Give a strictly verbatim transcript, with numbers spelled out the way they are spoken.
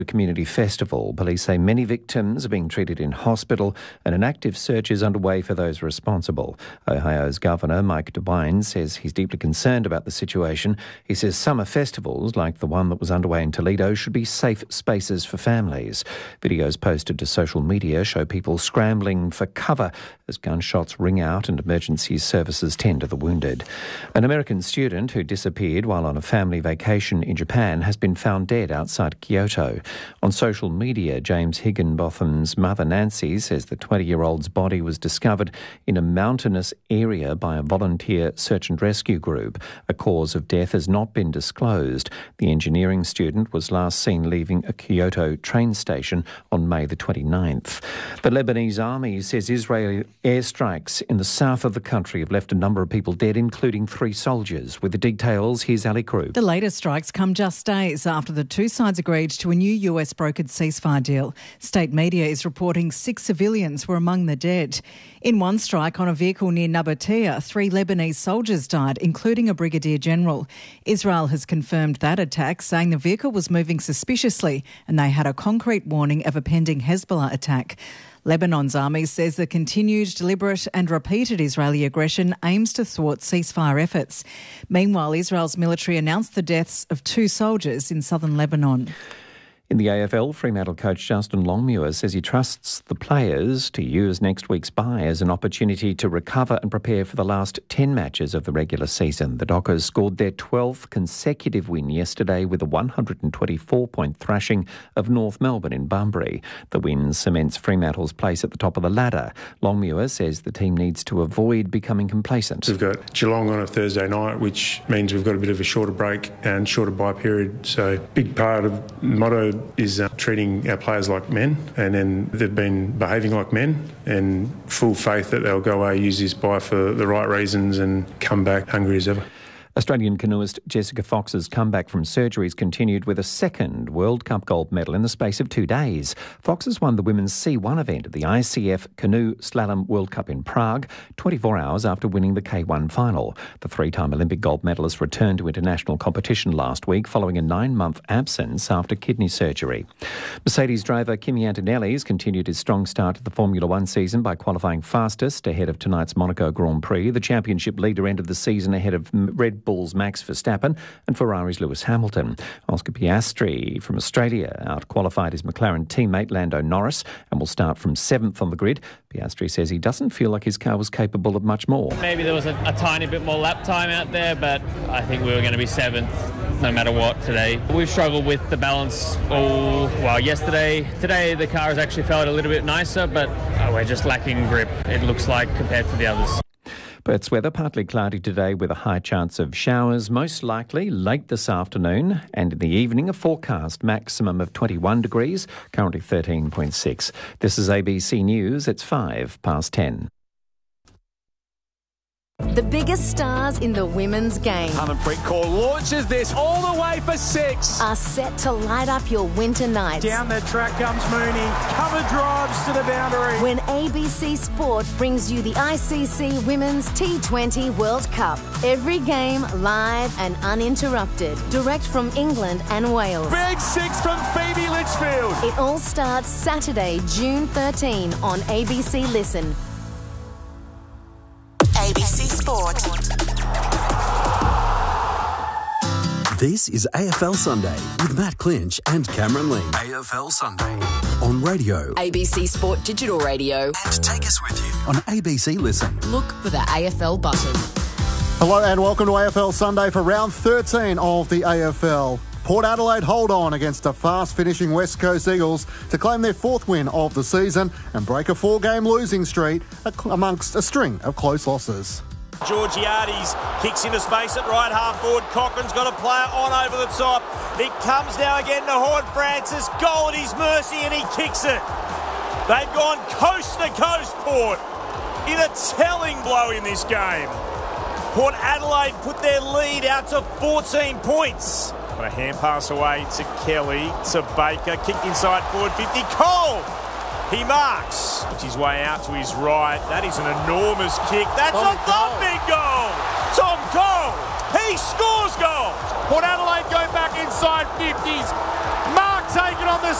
Community Festival. Police say many victims are being treated in hospital and an active search is underway for those responsible. Ohio's Governor Mike DeWine says he's deeply concerned about the situation. He says summer festivals, like the one that was underway in Toledo, should be safe spaces for families. Videos posted to social media show people scrambling for cover as gunshots ring out and emergency services tend to the wounded. An American student who disappeared while on a family vacation in Japan has been found dead outside Kyoto. On social media, James Higginbotham's mother, Nancy, says the twenty-year-old's body was discovered in a mountainous area by a volunteer search and rescue group. A cause of death has not been disclosed. The engineering student was last seen leaving a Kyoto train station on May the twenty-ninth. The Lebanese army says Israeli airstrikes in the south of the country have left a number of people dead, including three soldiers. With the details, here's Ali Krug. The latest strikes come just days after the two sides agreed to a new U S brokered ceasefire deal. State media is reporting six civilians were among the dead. In one strike on a vehicle near Nabatea, three Lebanese soldiers died, including a brigadier general. Israel has confirmed that attack, saying the vehicle was moving suspiciously and they had a concrete warning of a pending Hezbollah attack. Lebanon's army says the continued, deliberate and repeated Israeli aggression aims to thwart ceasefire efforts. Meanwhile, Israel's military announced the deaths of two soldiers in southern Lebanon. In the A F L, Fremantle coach Justin Longmuir says he trusts the players to use next week's bye as an opportunity to recover and prepare for the last ten matches of the regular season. The Dockers scored their twelfth consecutive win yesterday with a one hundred twenty-four point thrashing of North Melbourne in Bunbury. The win cements Fremantle's place at the top of the ladder. Longmuir says the team needs to avoid becoming complacent. We've got Geelong on a Thursday night, which means we've got a bit of a shorter break and shorter bye period. So big part of the motto is uh, treating our players like men, and then they've been behaving like men, and full faith that they'll go away, use this bye for the right reasons and come back hungry as ever. Australian canoeist Jessica Fox's comeback from surgeries continued with a second World Cup gold medal in the space of two days. Fox has won the women's C one event at the I C F Canoe Slalom World Cup in Prague, twenty-four hours after winning the K one final. The three-time Olympic gold medalist returned to international competition last week following a nine-month absence after kidney surgery. Mercedes driver Kimi Antonelli has continued his strong start to the Formula One season by qualifying fastest ahead of tonight's Monaco Grand Prix. The championship leader ended the season ahead of Red Bull's Max Verstappen and Ferrari's Lewis Hamilton. Oscar Piastri from Australia out-qualified his McLaren teammate Lando Norris and will start from seventh on the grid. Piastri says he doesn't feel like his car was capable of much more. Maybe there was a, a tiny bit more lap time out there, but I think we were going to be seventh no matter what today. We've struggled with the balance all, well, yesterday. Today the car has actually felt a little bit nicer, but uh, we're just lacking grip, it looks like, compared to the others. Perth's weather partly cloudy today with a high chance of showers, most likely late this afternoon, and in the evening a forecast maximum of twenty-one degrees, currently thirteen point six. This is A B C News, it's five past ten. The biggest stars in the women's game Harmanpreet Kaur launches this all the way for six. are set to light up your winter nights. Down the track comes Mooney. Cover drives to the boundary. When A B C Sport brings you the I C C Women's T twenty World Cup. Every game live and uninterrupted. Direct from England and Wales. Big six from Phoebe Litchfield. It all starts Saturday, June thirteenth on A B C Listen. A B C Sport. This is A F L Sunday with Matt Clinch and Cameron Lee. A F L Sunday. On radio. A B C Sport Digital Radio. And take us with you. On A B C Listen. Look for the A F L button. Hello and welcome to A F L Sunday for round thirteen of the A F L. Port Adelaide hold on against a fast-finishing West Coast Eagles to claim their fourth win of the season and break a four-game losing streak amongst a string of close losses. Georgiades kicks into space at right half forward. Cochrane's got a player on over the top. It comes now again to Horne-Francis. Goal at his mercy and he kicks it. They've gone coast to coast, Port, in a telling blow in this game. Port Adelaide put their lead out to fourteen points. A hand pass away to Kelly, to Baker, kicked inside forward fifty. Cole! He marks. Puts his way out to his right. That is an enormous kick. That's Tommy a thumping goal! Tom Cole! He scores goals! Port Adelaide go back inside fifties. Marks taken on the